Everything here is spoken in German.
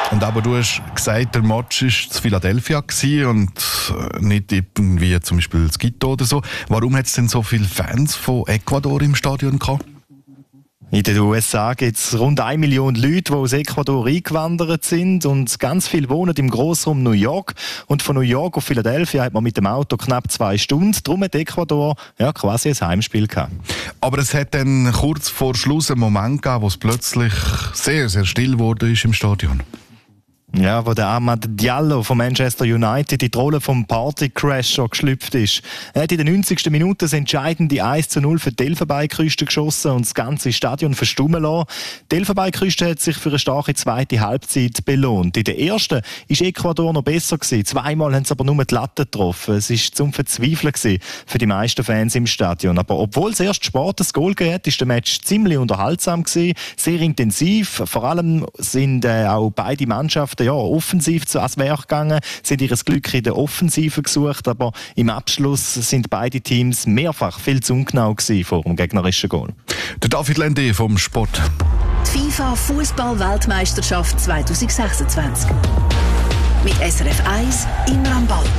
Und aber du hast gesagt, der Match war zu Philadelphia und nicht irgendwie zum Beispiel das Quito oder so. Warum hat es denn so viele Fans von Ecuador im Stadion gehabt? In den USA gibt es rund 1 Million Leute, die aus Ecuador eingewandert sind und ganz viele wohnen im Grossraum New York. Und von New York auf Philadelphia hat man mit dem Auto knapp 2 Stunden. Darum hat Ecuador quasi ein Heimspiel gehabt. Aber es hat dann kurz vor Schluss einen Moment gegeben, wo es plötzlich sehr, sehr still wurde im Stadion. Ja, wo der Amad Diallo von Manchester United in die Rolle vom Partycrasher geschlüpft ist. Er hat in den 90. Minuten das entscheidende 1:0 für die Elfenbeinküste geschossen und das ganze Stadion verstummen lassen. Die Elfenbeinküste hat sich für eine starke zweite Halbzeit belohnt. In der ersten war Ecuador noch besser gewesen. Zweimal haben sie aber nur die Latte getroffen. Es war zum Verzweifeln für die meisten Fans im Stadion. Aber obwohl es erst Sport das Goal gegeben hat, ist der Match ziemlich unterhaltsam gewesen, sehr intensiv. Vor allem sind auch beide Mannschaften offensiv ans Werk gegangen, sind ihr Glück in der Offensive gesucht, aber im Abschluss sind beide Teams mehrfach viel zu ungenau gewesen vor dem gegnerischen Goal. Der David Lende vom Sport. Die FIFA Fußball-Weltmeisterschaft 2026. Mit SRF 1 im Ramball.